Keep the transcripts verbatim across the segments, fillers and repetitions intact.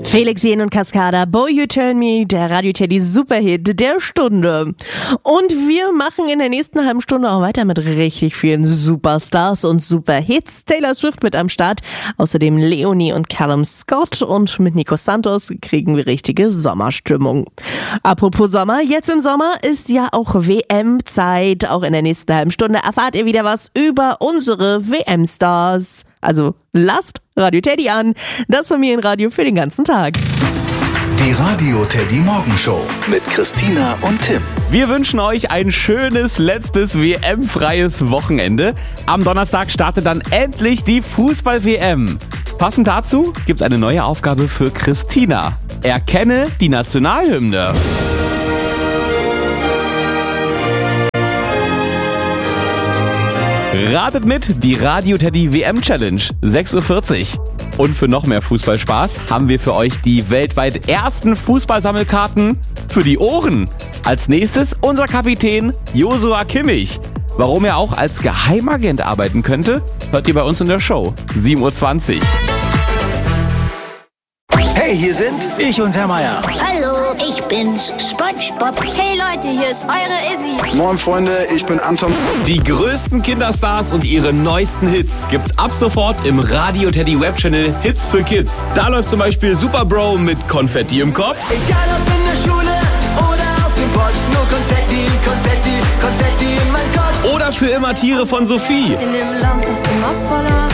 Felix Jähn und Cascada, Boy You Turn Me, der Radio Teddy Superhit der Stunde. Und wir machen in der nächsten halben Stunde auch weiter mit richtig vielen Superstars und Superhits. Taylor Swift mit am Start, außerdem Leonie und Callum Scott, und mit Nico Santos kriegen wir richtige Sommerstimmung. Apropos Sommer, jetzt im Sommer ist ja auch W M-Zeit. Auch in der nächsten halben Stunde erfahrt ihr wieder was über unsere W M-Stars. Also lasst Radio Teddy an, das Familienradio für den ganzen Tag. Die Radio Teddy Morgenshow mit Christina und Tim. Wir wünschen euch ein schönes letztes W M-freies Wochenende. Am Donnerstag startet dann endlich die Fußball-W M. Passend dazu gibt's eine neue Aufgabe für Christina. Erkenne die Nationalhymne. Ratet mit, die Radio Teddy W M Challenge, sechs Uhr vierzig. Und für noch mehr Fußballspaß haben wir für euch die weltweit ersten Fußballsammelkarten für die Ohren. Als nächstes unser Kapitän Joshua Kimmich. Warum er auch als Geheimagent arbeiten könnte, hört ihr bei uns in der Show, sieben Uhr zwanzig. Hey, hier sind ich und Herr Meier. Hallo, ich bin's, SpongeBob. Hey Leute, hier ist eure Izzy. Moin Freunde, ich bin Anton. Die größten Kinderstars und ihre neuesten Hits gibt's ab sofort im Radio Teddy Webchannel Hits für Kids. Da läuft zum Beispiel Super Bro mit Konfetti im Kopf. Egal ob in der Schule oder auf dem Pott, nur Konfetti, Konfetti, Konfetti in mein Kopf. Oder für immer Tiere von Sophie. In dem Land ist immer voller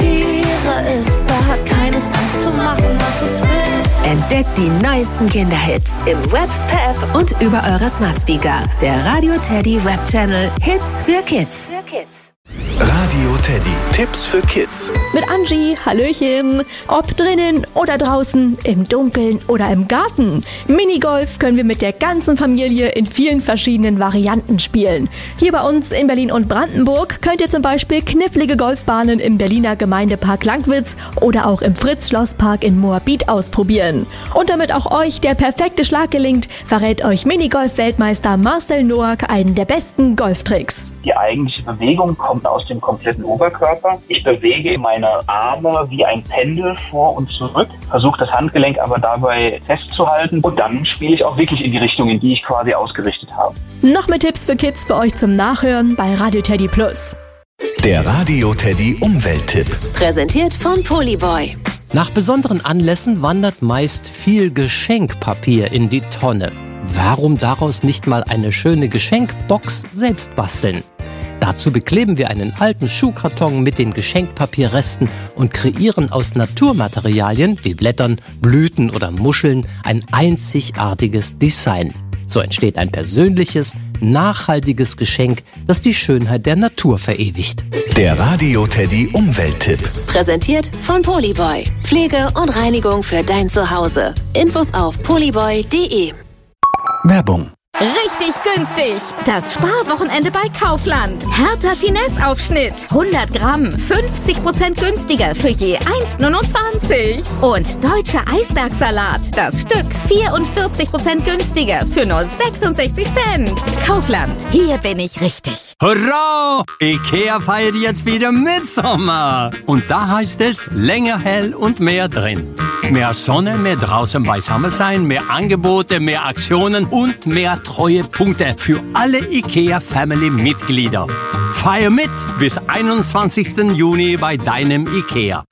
Tiere, ist da hat keines Angst zu machen, was es will. Entdeckt die neuesten Kinderhits im Web, Per-App und über eure Smart Speaker. Der Radio Teddy Web Channel Hits für Kids. Für Kids. Radio Teddy, Tipps für Kids. Mit Angie, Hallöchen. Ob drinnen oder draußen, im Dunkeln oder im Garten. Minigolf können wir mit der ganzen Familie in vielen verschiedenen Varianten spielen. Hier bei uns in Berlin und Brandenburg könnt ihr zum Beispiel knifflige Golfbahnen im Berliner Gemeindepark Langwitz oder auch im Fritz-Schloss-Park in Moabit ausprobieren. Und damit auch euch der perfekte Schlag gelingt, verrät euch Minigolf-Weltmeister Marcel Noack einen der besten Golftricks. Die eigentliche Bewegung kommt aus dem kompletten Oberkörper. Ich bewege meine Arme wie ein Pendel vor und zurück, versuche das Handgelenk aber dabei festzuhalten und dann spiele ich auch wirklich in die Richtung, in die ich quasi ausgerichtet habe. Noch mehr Tipps für Kids für euch zum Nachhören bei Radio Teddy Plus. Der Radio Teddy Umwelttipp. Präsentiert von Polyboy. Nach besonderen Anlässen wandert meist viel Geschenkpapier in die Tonne. Warum daraus nicht mal eine schöne Geschenkbox selbst basteln? Dazu bekleben wir einen alten Schuhkarton mit den Geschenkpapierresten und kreieren aus Naturmaterialien wie Blättern, Blüten oder Muscheln ein einzigartiges Design. So entsteht ein persönliches, nachhaltiges Geschenk, das die Schönheit der Natur verewigt. Der Radio Teddy Umwelttipp. Präsentiert von Polyboy. Pflege und Reinigung für dein Zuhause. Infos auf polyboy punkt de. Werbung. Richtig günstig. Das Sparwochenende bei Kaufland. Hertha Finesse-Aufschnitt. hundert Gramm, fünfzig Prozent günstiger für je eins Komma neunundzwanzig. Und deutscher Eisbergsalat. Das Stück vierundvierzig Prozent günstiger für nur sechsundsechzig Cent. Kaufland. Hier bin ich richtig. Hurra! Ikea feiert jetzt wieder Mitsommer. Und da heißt es länger hell und mehr drin. Mehr Sonne, mehr draußen beisammen sein, mehr Angebote, mehr Aktionen und mehr Treuepunkte für alle IKEA-Family-Mitglieder. Feier mit bis einundzwanzigsten Juni bei deinem IKEA.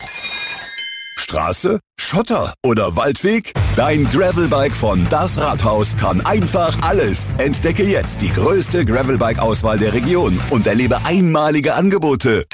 Straße, Schotter oder Waldweg? Dein Gravelbike von Das Rathaus kann einfach alles. Entdecke jetzt die größte Gravelbike-Auswahl der Region und erlebe einmalige Angebote.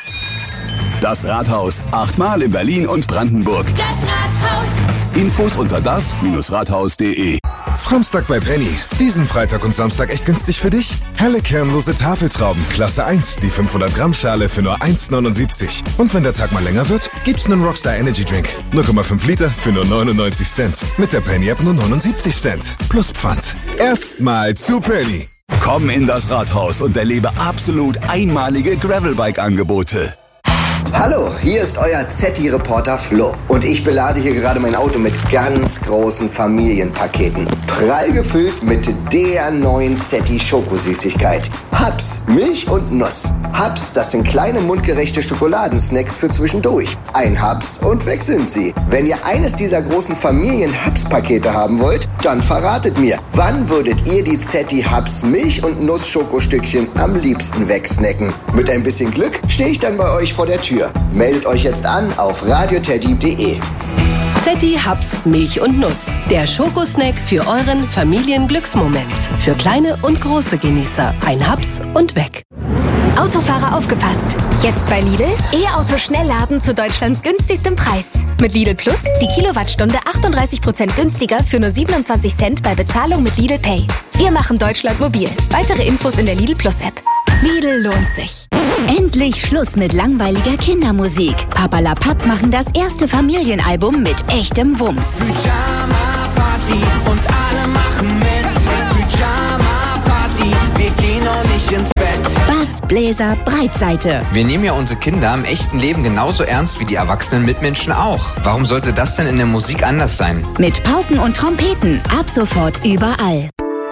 Das Rathaus, achtmal in Berlin und Brandenburg. Das Rathaus. Infos unter das Rathaus punkt de. Framstag bei Penny. Diesen Freitag und Samstag echt günstig für dich? Helle kernlose Tafeltrauben, Klasse eins, die fünfhundert Gramm Schale für nur eins Komma neunundsiebzig. Und wenn der Tag mal länger wird, gibt's einen Rockstar Energy Drink. null Komma fünf Liter für nur neunundneunzig Cent. Mit der Penny App nur neunundsiebzig Cent. Plus Pfand. Erstmal zu Penny. Komm in das Rathaus und erlebe absolut einmalige Gravelbike-Angebote. Hallo, hier ist euer Zetti-Reporter Flo. Und ich belade hier gerade mein Auto mit ganz großen Familienpaketen. Prall gefüllt mit der neuen Zetti-Schokosüßigkeit. Haps, Milch und Nuss. Haps, das sind kleine mundgerechte Schokoladensnacks für zwischendurch. Ein Haps und weg sind sie. Wenn ihr eines dieser großen Familien-Haps-Pakete haben wollt, dann verratet mir, wann würdet ihr die Zetti-Haps Milch- und Nuss-Schokostückchen am liebsten wegsnacken? Mit ein bisschen Glück stehe ich dann bei euch vor der Tür. Meldet euch jetzt an auf radioteddy punkt de. Zetti Haps Milch und Nuss. Der Schokosnack für euren Familienglücksmoment. Für kleine und große Genießer. Ein Haps und weg. Autofahrer aufgepasst. Jetzt bei Lidl E-Auto Schnellladen zu Deutschlands günstigstem Preis. Mit Lidl Plus die Kilowattstunde achtunddreißig Prozent günstiger für nur siebenundzwanzig Cent bei Bezahlung mit Lidl Pay. Wir machen Deutschland mobil. Weitere Infos in der Lidl Plus App. Lidl lohnt sich. Endlich Schluss mit langweiliger Kindermusik. Papalapap machen das erste Familienalbum mit echtem Wumms. Pyjama Party und alle machen mit. Pyjama Party, wir gehen noch nicht ins Bett. Bass, Bläser, Breitseite. Wir nehmen ja unsere Kinder im echten Leben genauso ernst wie die erwachsenen Mitmenschen auch. Warum sollte das denn in der Musik anders sein? Mit Pauken und Trompeten. Ab sofort überall.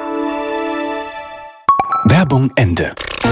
Werbung Ende.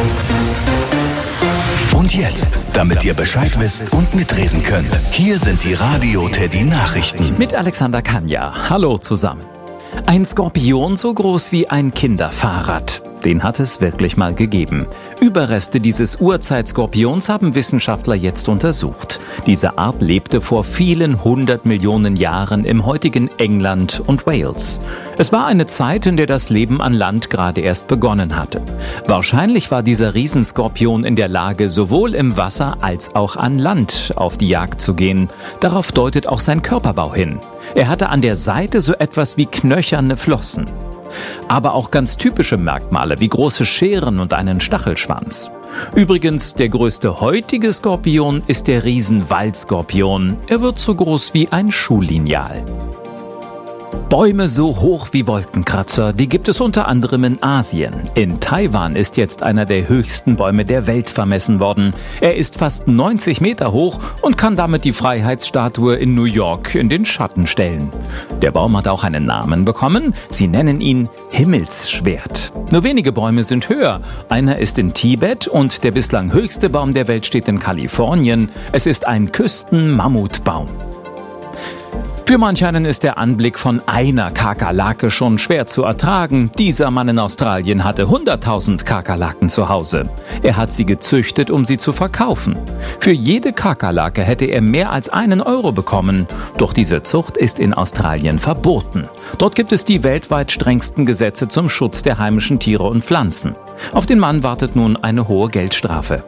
Und jetzt, damit ihr Bescheid wisst und mitreden könnt, hier sind die Radio Teddy Nachrichten. Mit Alexander Kanja. Hallo zusammen. Ein Skorpion so groß wie ein Kinderfahrrad. Den hat es wirklich mal gegeben. Überreste dieses Urzeitskorpions haben Wissenschaftler jetzt untersucht. Diese Art lebte vor vielen hundert Millionen Jahren im heutigen England und Wales. Es war eine Zeit, in der das Leben an Land gerade erst begonnen hatte. Wahrscheinlich war dieser Riesenskorpion in der Lage, sowohl im Wasser als auch an Land auf die Jagd zu gehen. Darauf deutet auch sein Körperbau hin. Er hatte an der Seite so etwas wie knöcherne Flossen. Aber auch ganz typische Merkmale wie große Scheren und einen Stachelschwanz. Übrigens, der größte heutige Skorpion ist der Riesenwaldskorpion. Er wird so groß wie ein Schullineal. Bäume so hoch wie Wolkenkratzer, die gibt es unter anderem in Asien. In Taiwan ist jetzt einer der höchsten Bäume der Welt vermessen worden. Er ist fast neunzig Meter hoch und kann damit die Freiheitsstatue in New York in den Schatten stellen. Der Baum hat auch einen Namen bekommen. Sie nennen ihn Himmelsschwert. Nur wenige Bäume sind höher. Einer ist in Tibet und der bislang höchste Baum der Welt steht in Kalifornien. Es ist ein Küstenmammutbaum. Für manch einen ist der Anblick von einer Kakerlake schon schwer zu ertragen. Dieser Mann in Australien hatte hunderttausend Kakerlaken zu Hause. Er hat sie gezüchtet, um sie zu verkaufen. Für jede Kakerlake hätte er mehr als einen Euro bekommen. Doch diese Zucht ist in Australien verboten. Dort gibt es die weltweit strengsten Gesetze zum Schutz der heimischen Tiere und Pflanzen. Auf den Mann wartet nun eine hohe Geldstrafe.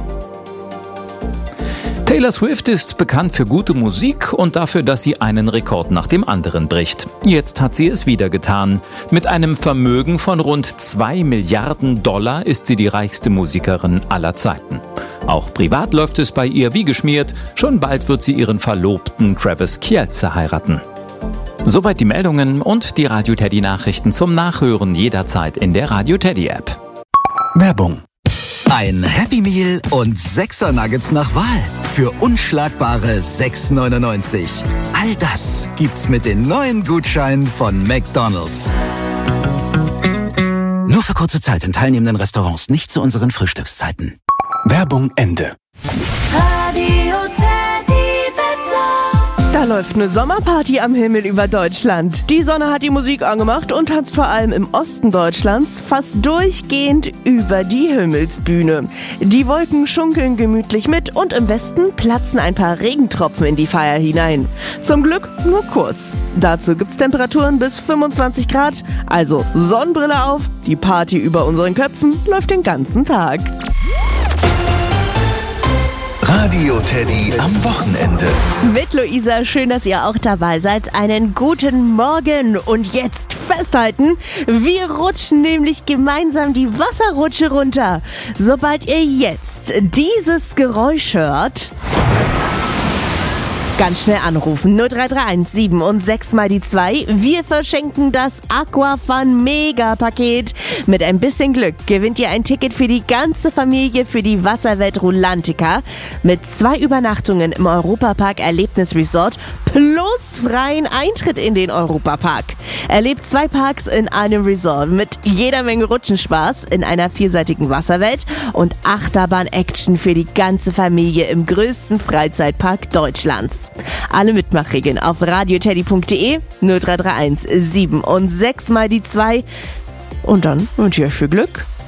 Taylor Swift ist bekannt für gute Musik und dafür, dass sie einen Rekord nach dem anderen bricht. Jetzt hat sie es wieder getan. Mit einem Vermögen von rund zwei Milliarden Dollar ist sie die reichste Musikerin aller Zeiten. Auch privat läuft es bei ihr wie geschmiert. Schon bald wird sie ihren Verlobten Travis Kelce heiraten. Soweit die Meldungen und die Radio Teddy Nachrichten zum Nachhören jederzeit in der Radio Teddy App. Werbung. Ein Happy Meal und Sechser Nuggets nach Wahl für unschlagbare sechs neunundneunzig. All das gibt's mit den neuen Gutscheinen von McDonald's. Nur für kurze Zeit in teilnehmenden Restaurants, nicht zu unseren Frühstückszeiten. Werbung Ende. Radio Teddy Wetter. Da läuft eine Sommerparty am Himmel über Deutschland. Die Sonne hat die Musik angemacht und tanzt vor allem im Osten Deutschlands fast durchgehend über die Himmelsbühne. Die Wolken schunkeln gemütlich mit und im Westen platzen ein paar Regentropfen in die Feier hinein. Zum Glück nur kurz. Dazu gibt's Temperaturen bis fünfundzwanzig Grad, also Sonnenbrille auf, die Party über unseren Köpfen läuft den ganzen Tag. Radio Teddy am Wochenende. Mit Luisa, schön, dass ihr auch dabei seid. Einen guten Morgen und jetzt festhalten, wir rutschen nämlich gemeinsam die Wasserrutsche runter. Sobald ihr jetzt dieses Geräusch hört, Ganz schnell anrufen. null drei drei eins sieben und sechs mal die zwei. Wir verschenken das Aquafun Mega-Paket. Mit ein bisschen Glück gewinnt ihr ein Ticket für die ganze Familie für die Wasserwelt Rulantica mit zwei Übernachtungen im Europapark Erlebnisresort plus freien Eintritt in den Europapark. Erlebt zwei Parks in einem Resort mit jeder Menge Rutschenspaß in einer vielseitigen Wasserwelt und Achterbahn-Action für die ganze Familie im größten Freizeitpark Deutschlands. Alle Mitmachregeln auf radioteddy punkt de, null drei drei eins sieben und sechs mal die zwei. Und dann wünsche ich euch viel Glück.